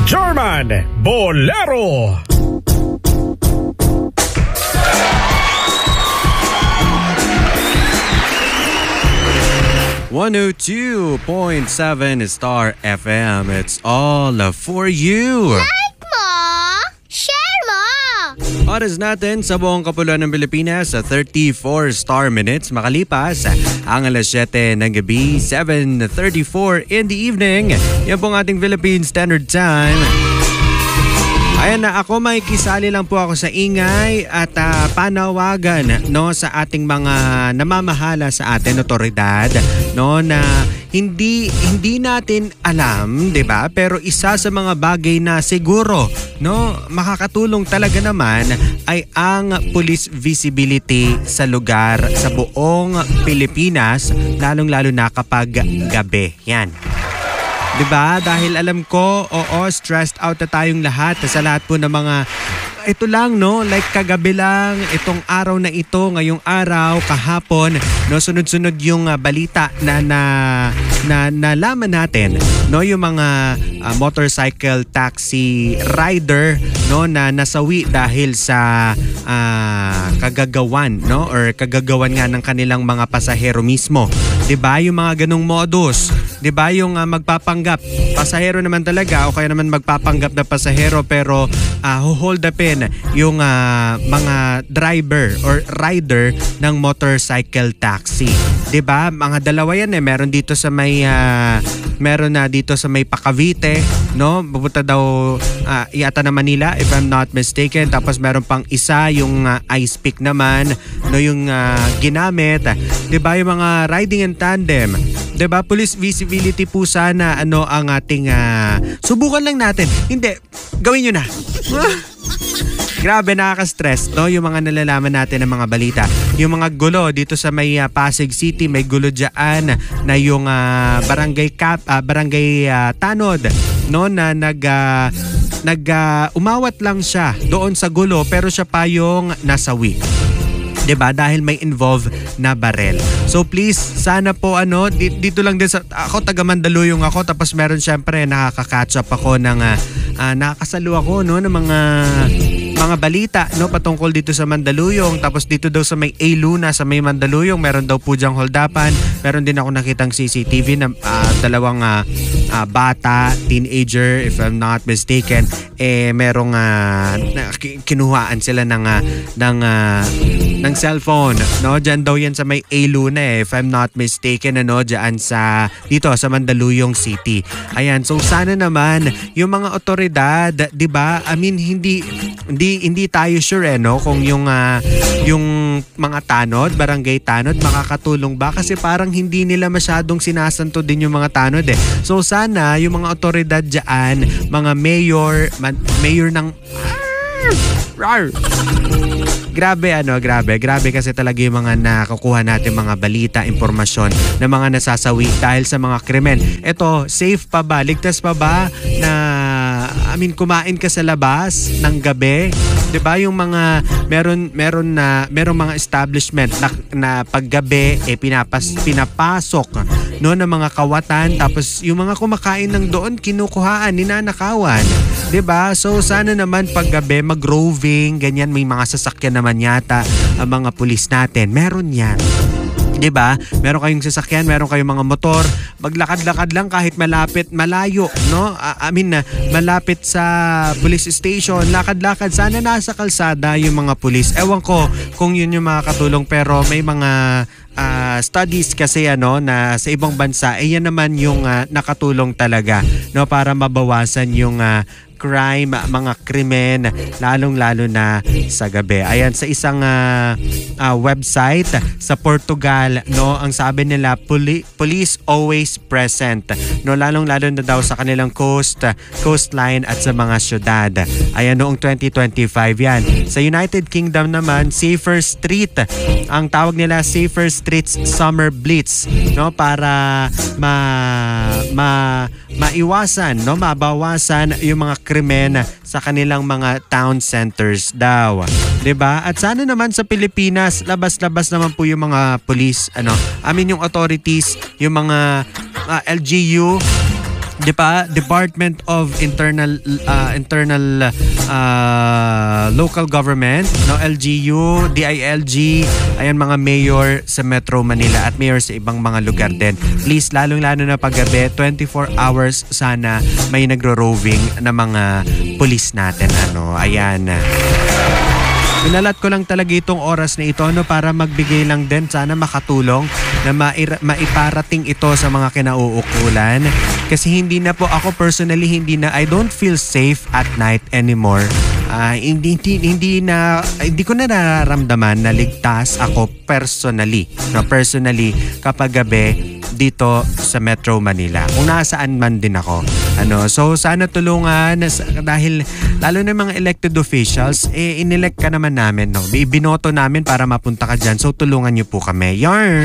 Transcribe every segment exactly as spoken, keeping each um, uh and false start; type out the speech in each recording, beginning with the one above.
German Bolero. one oh two point seven Star F M. It's all for you. Like mo, share mo. Oras natin sa buong kapuluan ng Pilipinas sa thirty-four star minutes makalipas ang alas siyete ng gabi, seven thirty-four in the evening. Yan pong ating Philippine Standard Time. Ayan na, ako may kisali lang po ako sa ingay at uh, panawagan no sa ating mga namamahala sa atin, otoridad, no, na hindi hindi natin alam, 'di ba? Pero isa sa mga bagay na siguro no makakatulong talaga naman ay ang police visibility sa lugar sa buong Pilipinas, lalong-lalo na kapag gabi. Yan. Diba? Dahil alam ko, oo, stressed out na tayong lahat sa lahat po ng mga, ito lang, no? Like kagabi lang, itong araw na ito, ngayong araw, kahapon, no? Sunod-sunod yung uh, balita na, na, na nalaman natin, no? Yung mga uh, motorcycle taxi rider, no? Na nasawi dahil sa uh, kagagawan, no? Or kagagawan nga ng kanilang mga pasahero mismo. Diba? Yung mga ganong modus. Diba? Yung uh, magpapanggap. Pasahero naman talaga o kaya naman magpapanggap na pasahero pero uh, hold upin yung uh, mga driver or rider ng motorcycle taxi. Diba? Mga dalawa yan eh. Meron dito sa may uh, meron na dito sa may Cavite, no? Pupunta daw uh, yata na Manila if I'm not mistaken. Tapos meron pang isa yung uh, ice pick naman, no, yung uh, ginamit. Diba? Yung mga riding in tandem. Diba? Police visibility po sana ano ang ating uh, subukan lang natin. Hindi, gawin nyo na. Grabe, nakaka-stress, no? Yung mga nalalaman natin ng mga balita. Yung mga gulo dito sa may uh, Pasig City, may gulo dyan na yung uh, barangay cap, uh, barangay uh, Tanod, no? Na nag uh, nag uh, umawat lang siya doon sa gulo pero siya pa yung nasawi. 'Di ba? Dahil may involved na barel. So please, sana po ano, dito lang din sa ako taga Mandaluyong ako tapos meron syempre nakaka-catch up ako ng uh, uh, nakakasalo ako no ng mga mga balita no patungkol dito sa Mandaluyong. Tapos dito daw sa may A. Luna sa may Mandaluyong meron daw po diyang holdapan. Meron din ako nakitang C C T V na uh, dalawang uh, uh, bata, teenager if I'm not mistaken, eh merong uh, kinuhaan sila ng uh, ng uh, ng cellphone, no? Diyan daw yan sa may A. Luna eh, if I'm not mistaken, ano, diyan sa, dito sa Mandaluyong City. Ayan, so sana naman, yung mga otoridad, di ba? I mean, hindi, hindi, hindi tayo sure eh, no? Kung yung, uh, yung mga tanod, barangay tanod, makakatulong ba? Kasi parang hindi nila masyadong sinasanto din yung mga tanod eh. So sana, yung mga otoridad diyan, mga mayor, man, mayor ng, rar, Grabe ano, grabe. Grabe kasi talaga yung mga nakukuha natin mga balita, impormasyon na mga nasasawi dahil sa mga krimen. Ito, safe pa ba? Ligtas pa ba na, I mean, kumain ka sa labas ng gabi? 'Di ba yung mga meron meron na merong mga establishment na, na paggabi eh pinapas pinapasok no ng mga kawatan tapos yung mga kumakain ng doon kinukuhaan, ninanakawan. 'Di ba? So sana naman paggabi mag-roving, ganyan, may mga sasakyan naman yata ang mga pulis natin. Meron 'yan. 'Di ba? Meron kayong sasakyan, meron kayong mga motor, maglakad-lakad lang kahit malapit, malayo, no? I mean, malapit sa police station, lakad-lakad. Sana nasa kalsada yung mga pulis. Ewan ko kung yun yung makakatulong pero may mga uh, studies kasi ano na sa ibang bansa, eh yan naman yung uh, nakatulong talaga, no, para mabawasan yung uh, crime, mga krimen, lalong-lalo na sa gabi. Ayan, sa isang uh, uh, website sa Portugal, no, ang sabi nila, poli- police always present. No, lalong-lalo na daw sa kanilang coast, coastline at sa mga syudad. Ayan, noong twenty twenty-five yan. Sa United Kingdom naman, Safer Street. Ang tawag nila Safer Streets Summer Blitz, no, para ma ma maiwasan, no, mabawasan yung mga krimen sa kanilang mga town centers daw. 'Di ba? At sana naman sa Pilipinas, labas-labas naman po yung mga police, ano, I mean yung authorities, yung mga uh, L G U, Di ba? Department of Internal uh, Internal uh, Local Government, no, L G U, D I L G, ayan mga mayor sa Metro Manila at mayor sa ibang mga lugar din. Please, lalong-lalo na paggabi, twenty-four hours sana may nagro-roving na mga pulis natin. Ano, ayan. Inalat ko lang talaga itong oras na ito no, para magbigay lang din, sana makatulong na maira- maiparating ito sa mga kinauukulan. Kasi hindi na po ako personally, hindi na, I don't feel safe at night anymore. Uh, hindi, hindi, hindi na, hindi ko na nararamdaman na ligtas ako personally. No, personally kapag gabi dito sa Metro Manila. Kung nasaan man din ako. Ano, so sana tulungan dahil lalo na mga elected officials, eh inelect ka naman namin, no. Binoto namin para mapunta ka dyan. So tulungan niyo po kami. Yarn.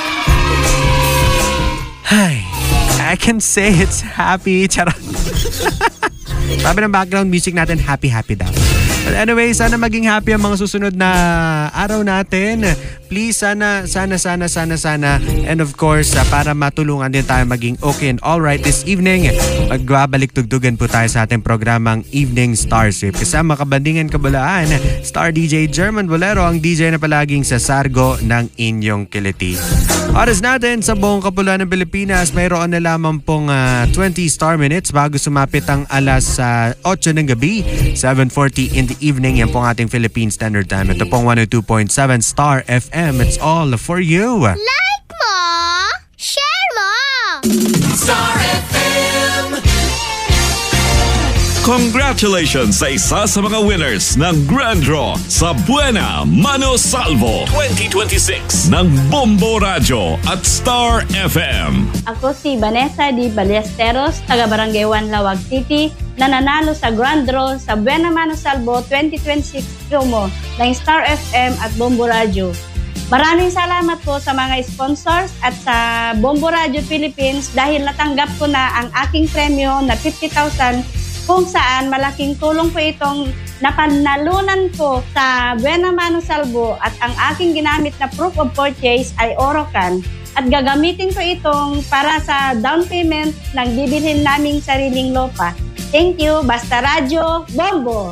Hi. I can say it's happy. Charot. Sabi ng background music natin, happy happy daw. But anyway, sana maging happy ang mga susunod na araw natin. Please, sana, sana, sana, sana, sana. And of course, uh, para matulungan din tayo maging okay and alright this evening, magbabalik tugtugan po tayo sa ating programang Evening Star Sweep. Kasama kabandingan kabulaan, Star D J German Bolero, ang D J na palaging sa sargo ng inyong kiliti. Oras natin sa buong kapuluan ng Pilipinas, mayroon na lamang pong uh, twenty star minutes bago sumapit ang alas uh, eight ng gabi, seven forty in the evening. Yan pong ating Philippine Standard Time. Ito pong one oh two point seven Star F M. It's all for you. Like mo, share mo. Star F M. Congratulations sa isa sa mga winners ng Grand Draw sa Buena Mano Salvo twenty twenty-six ng Bombo Radio at Star F M. Ako si Vanessa Di Ballesteros, taga Barangay one, Lawag City, na nanalo sa Grand Draw sa Buena Mano Salvo twenty twenty-six promo ng Star F M at Bombo Radio. Maraming salamat po sa mga sponsors at sa Bombo Radio Philippines dahil natanggap ko na ang aking premyo na fifty thousand, kung saan malaking tulong po itong napanalunan ko sa Buena Mano Salvo at ang aking ginamit na proof of purchase ay Orocan at gagamitin ko itong para sa down payment ng bibilhin naming sariling lupa. Thank you, Basta Radio, Bombo!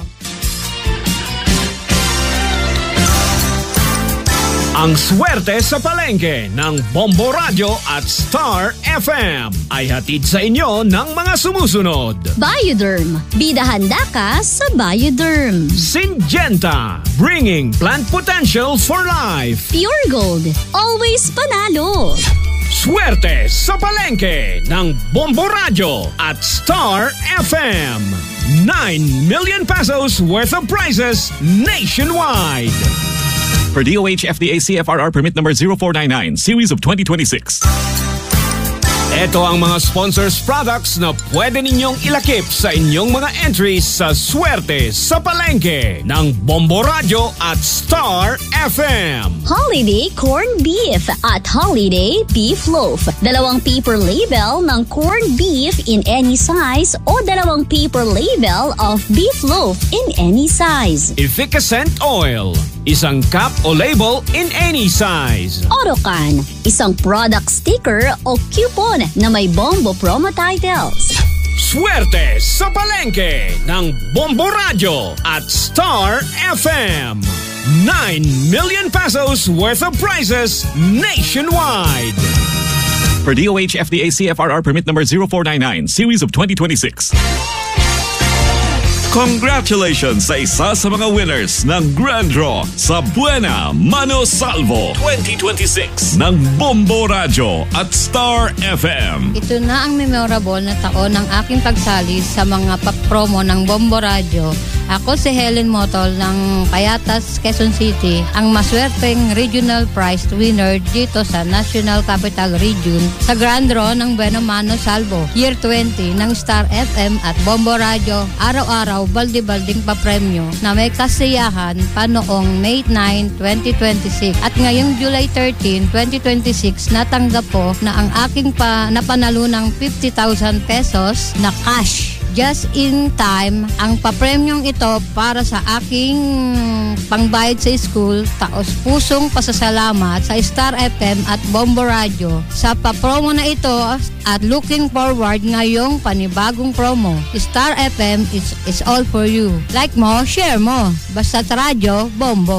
Ang swerte sa palengke ng Bombo Radio at Star F M ay hatid sa inyo ng mga sumusunod. Bioderm. Bida handa ka sa Bioderm. Syngenta. Bringing plant potential for life. Pure Gold. Always panalo. Swerte sa palengke ng Bombo Radio at Star F M. nine million pesos worth of prizes nationwide. For D O H F D A C F R R permit number zero four nine nine, series of twenty twenty-six. Ito ang mga sponsors products na pwede ninyong ilakip sa inyong mga entries sa Swerte sa Palengke ng Bombo Radio at Star F M. Holiday Corned Beef at Holiday Beef Loaf. Dalawang paper label ng corned beef in any size o dalawang paper label of beef loaf in any size. Efficacent Oil. Isang cup o label in any size. Orocan. Isang product sticker o coupon na may Bombo promo titles. Swerte sa Palengke ng Bombo Radio at Star F M. nine million pesos worth of prizes nationwide. For D O H F D A C F R R permit number zero four nine nine, series of twenty twenty-six. Congratulations sa isa sa mga winners ng Grand Draw sa Buena Mano Salvo twenty twenty-six ng Bombo Radio at Star F M. Ito na ang memorable na taon ng aking pagsali sa mga pa-promo ng Bombo Radio. Ako si Helen Motol ng Payatas, Quezon City, ang maswerteng regional prize winner dito sa National Capital Region sa Grand Draw ng Buena Mano Salvo Year twenty ng Star F M at Bombo Radio. Araw-araw baldi-balding pa-premyo na may kasiyahan pa noong May ninth, twenty twenty-six at ngayong July thirteenth, twenty twenty-six natanggap po na ang aking pa napanalunang fifty thousand pesos na cash just in time ang papremyong ito para sa aking pangbayad sa school. Taos pusong pasasalamat sa Star F M at Bombo Radio sa papromo na ito at looking forward ngayong panibagong promo. Star F M is, is all for you. Like mo, share mo. Basta sa radyo, Bombo.